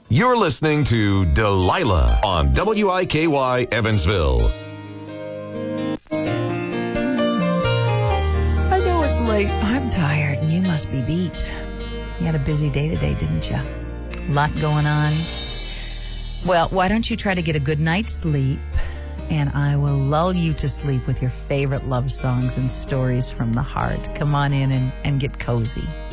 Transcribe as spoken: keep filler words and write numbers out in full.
You're listening to Delilah on W I K Y Evansville. I know it's late. I'm tired, and you must be beat. You had a busy day today, didn't you? A lot going on. Well, why don't you try to get a good night's sleep, and I will lull you to sleep with your favorite love songs and stories from the heart. Come on in and, and get cozy.